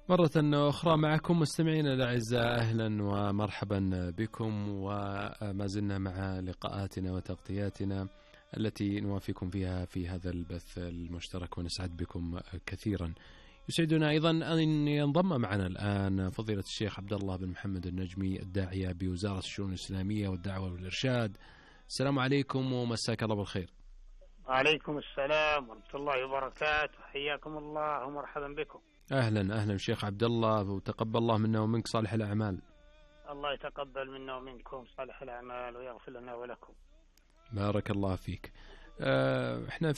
مرة أخرى معكم مستمعينا الأعزاء، أهلا ومرحبا بكم، وما زلنا مع لقاءاتنا وتغطياتنا التي نوافيكم فيها في هذا البث المشترك، ونسعد بكم كثيرا. يسعدنا أيضا أن ينضم معنا الآن فضيلة الشيخ عبد الله بن محمد النجمي، الداعية بوزارة الشؤون الإسلامية والدعوة والإرشاد. السلام عليكم ومساك الله بالخير. وعليكم السلام ورحمة الله وبركاته، حياكم الله ومرحبا بكم. أهلا شيخ عبد الله، وتقبل الله منا ومنك صالح الأعمال. الله يتقبل منا ومنكم صالح الأعمال ويغفر لنا ولكم. بارك الله فيك. احنا